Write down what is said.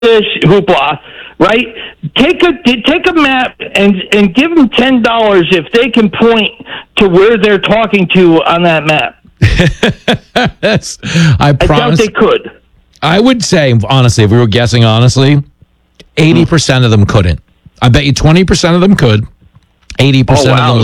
this hoopla, right? Take a map and give them $10 if they can point to where they're talking to on that map. I promise. I doubt they could. I would say, honestly, if we were guessing honestly, 80% of them couldn't. I bet you 20% of them could. 80% of them